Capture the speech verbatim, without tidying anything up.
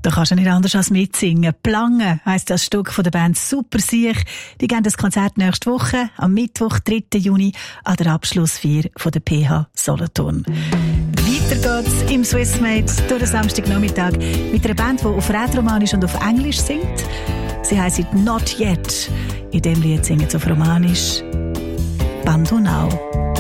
Da kannst du nicht anders als mitsingen. «Plange» heisst das Stück von der Band Super Siech. Die geben das Konzert nächste Woche, am Mittwoch, dritten Juni, an der Abschlussfeier von der P H Solothurn. Weiter geht's im Swissmade durch den Samstagnachmittag mit einer Band, die auf Rätoromanisch und auf Englisch singt. Sie heisst «Not Yet». In dem Lied singen sie auf Romanisch «Bandunau».